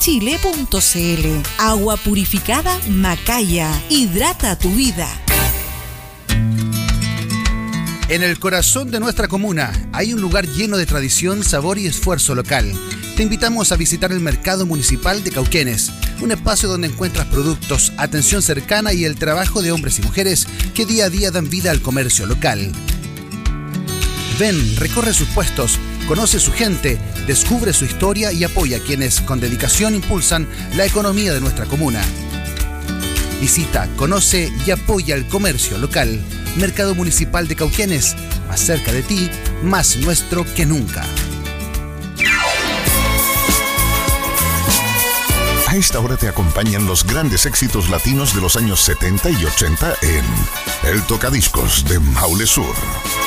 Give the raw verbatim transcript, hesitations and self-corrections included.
chile punto c l. Agua purificada Macaya. Hidrata tu vida. En el corazón de nuestra comuna hay un lugar lleno de tradición, sabor y esfuerzo local. Te invitamos a visitar el Mercado Municipal de Cauquenes, un espacio donde encuentras productos, atención cercana y el trabajo de hombres y mujeres que día a día dan vida al comercio local. Ven, recorre sus puestos, conoce su gente, descubre su historia y apoya a quienes con dedicación impulsan la economía de nuestra comuna. Visita, conoce y apoya el comercio local. Mercado Municipal de Cauquenes, más cerca de ti, más nuestro que nunca. A esta hora te acompañan los grandes éxitos latinos de los años setenta y ochenta en El Tocadiscos de Maule Sur.